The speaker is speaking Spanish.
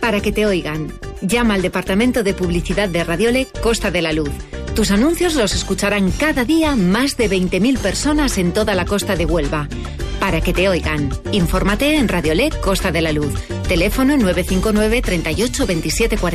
Para que te oigan. Llama al Departamento de Publicidad de Radiole Costa de la Luz. Tus anuncios los escucharán cada día más de 20.000 personas en toda la costa de Huelva. Para que te oigan. Infórmate en Radiole Costa de la Luz. Teléfono 959 38 27 40.